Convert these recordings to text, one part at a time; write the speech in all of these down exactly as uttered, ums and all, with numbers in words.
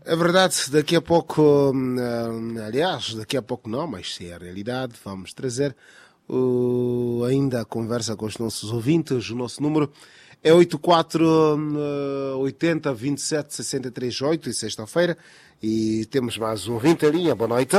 É verdade, daqui a pouco, hum, aliás, daqui a pouco não, mas sim, a realidade, vamos trazer uh, ainda a conversa com os nossos ouvintes. O nosso número é oito quatro oito zero, vinte e sete, sessenta e três oito, e sexta-feira, e temos mais um ouvinte em linha. Boa noite.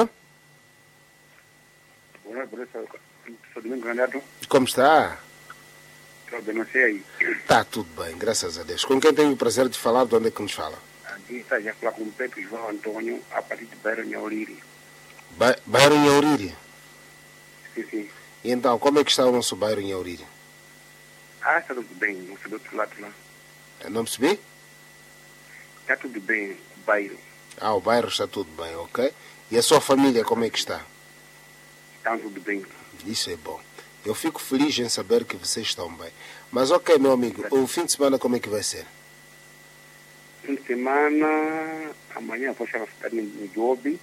Boa noite, sou Domingo Renato. Como está? Tudo, não sei aí. Está tudo bem, graças a Deus. Com quem tenho o prazer de falar, de onde é que nos fala? Aqui está já falar com o Pedro João Antônio, a partir de Bairro Nhauriri. Ba bairro Nhauriri? Sim, sim. E então, como é que está o nosso bairro Nhauriri? Ah, está tudo bem, não sei do outro lado lá. Não percebi? Está tudo bem, o bairro. Ah, o bairro está tudo bem, ok. E a sua família, como é que está? Está tudo bem. Isso é bom. Eu fico feliz em saber que vocês estão bem. Mas ok, meu amigo, o fim de semana como é que vai ser? Fim de semana, amanhã vou chegar a cidade no job.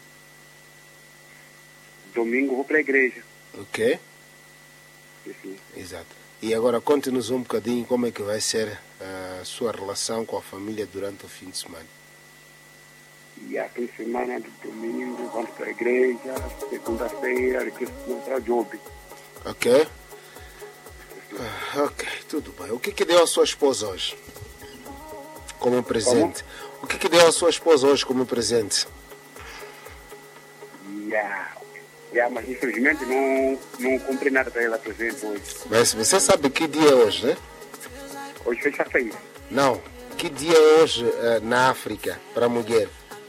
Domingo vou para a igreja. Ok? Sim, sim. Exato. E agora conte-nos um bocadinho como é que vai ser a sua relação com a família durante o fim de semana. E a fim de semana, de domingo, vamos para a igreja. Segunda-feira, depois vamos para o job. Ok? Ah, ok, tudo bem. O que que deu a sua esposa hoje? Como presente. Como? O que que deu a sua esposa hoje como presente? Yeah. Yeah, mas infelizmente não, não comprei nada para ela presente hoje. Mas você sabe que dia é hoje, né? Hoje foi sexta-feira. Não. Que dia é hoje uh, na África para a mulher?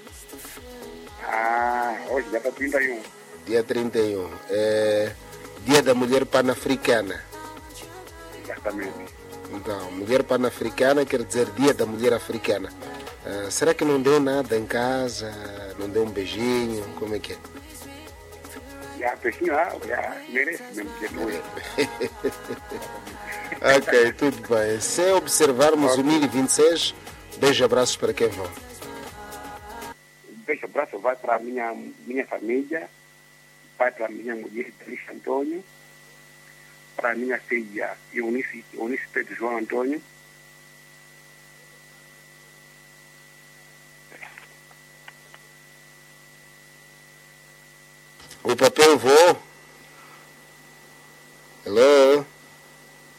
Ah, hoje dá para trinta e um. Dia trinta e um. É dia da mulher pan-africana. Exatamente. Então, mulher pan-africana quer dizer dia da mulher africana. Uh, será que não deu nada em casa? Não deu um beijinho? Como é que é? Já, peixinho, ah, já, merece mesmo que Ok, tudo bem. Se observarmos okay. O mil e vinte e seis, beijo e abraços para quem vão. Beijo e abraço vai para a minha, minha família, vai para a minha mulher, Feliz Antônio, para a minha filha, Eunice, Eunice Pedro João Antônio. O papel voou?